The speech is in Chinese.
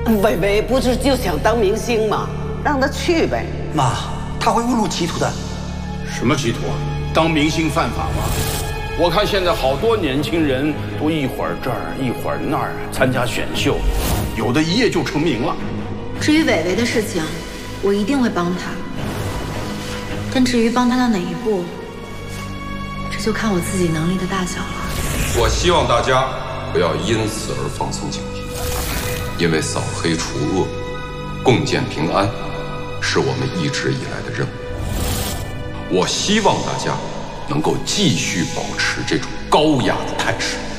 伟伟不是就想当明星吗？让他去呗。 妈，他会误入歧途的。 什么歧途啊？当明星犯法吗？我看现在好多年轻人都一会儿这儿一会儿那儿参加选秀，有的一夜就成名了。 至于伟伟的事情，我一定会帮他。但至于帮他到哪一步，这就看我自己能力的大小了。 我希望大家不要因此而放松警惕，因为扫黑除恶、共建平安是我们一直以来的任务。我希望大家能够继续保持这种高雅的态势。